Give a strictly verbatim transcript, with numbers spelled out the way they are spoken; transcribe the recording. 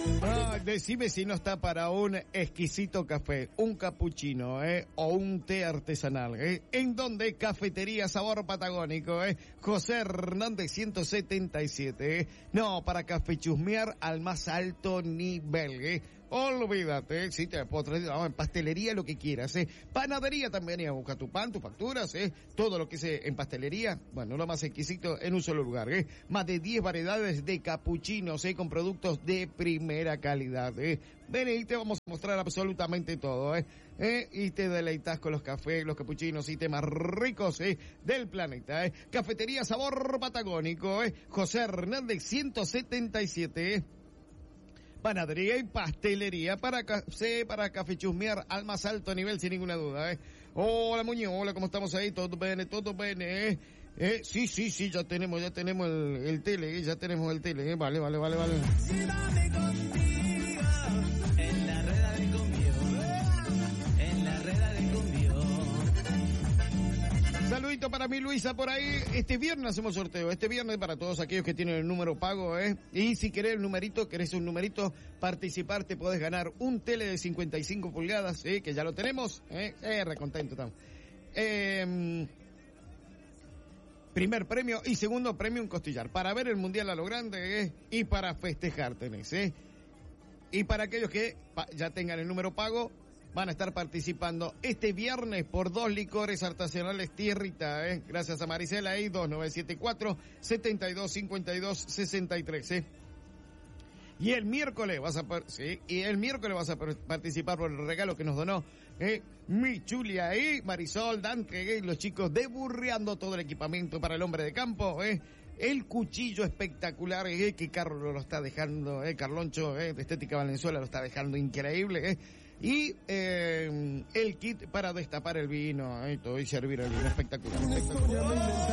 Ah, decime si no está para un exquisito café, un cappuccino, eh, o un té artesanal, eh. ¿En donde? Cafetería Sabor Patagónico, eh. José Hernández ciento setenta y siete, eh. No, para café chusmear al más alto nivel, eh. Olvídate, si te puedo traer, no, en pastelería lo que quieras, eh. Panadería también, y a buscar tu pan, tus facturas, eh. Todo lo que es en pastelería, bueno, lo más exquisito en un solo lugar, eh. Más de diez variedades de capuchinos, eh, con productos de primera calidad, eh. Ven y te vamos a mostrar absolutamente todo, eh. eh. Y te deleitas con los cafés, los capuchinos y temas ricos, eh, del planeta, eh. Cafetería Sabor Patagónico, eh. José Hernández ciento setenta y siete, eh. Panadería y pastelería para café, para café chusmear al más alto nivel, sin ninguna duda, eh. Hola, Muñoz, hola, ¿cómo estamos ahí? Todo bien, todo bien, eh. Eh, sí, sí, sí, ya tenemos, ya tenemos el, el tele, eh, ya tenemos el tele, eh. Vale, vale, vale, vale. Llévame contigo en la rueda del cambio, en la rueda del cambio. Saludito para mi Luisa por ahí. Este viernes hacemos sorteo. Este viernes para todos aquellos que tienen el número pago, ¿eh? Y si querés el numerito, querés un numerito, participar, te podés ganar un tele de cincuenta y cinco pulgadas, ¿eh? Que ya lo tenemos, ¿eh? Eh, recontento estamos. Eh, primer premio y segundo premio un costillar. Para ver el mundial a lo grande, ¿eh? Y para festejar tenés, ¿eh? Y para aquellos que pa- ya tengan el número pago, van a estar participando este viernes por dos licores artesanales Tierrita, ¿eh? Gracias a Marisela ahí, dos nueve siete cuatro, siete dos cinco dos, seis tres, ¿eh? Y el miércoles vas a, par- sí, y el miércoles vas a par- participar por el regalo que nos donó, ¿eh? Mi Chulia ahí, Marisol, Dante, ¿eh? Los chicos de Burreando, todo el equipamiento para el hombre de campo, ¿eh? El cuchillo espectacular, ¿eh? Que Carlos lo está dejando, ¿eh? Carloncho, ¿eh? De Estética Valenzuela lo está dejando increíble, ¿eh? Y eh, el kit para destapar el vino, ¿eh? Todo y servir el vino, espectacular, espectacular.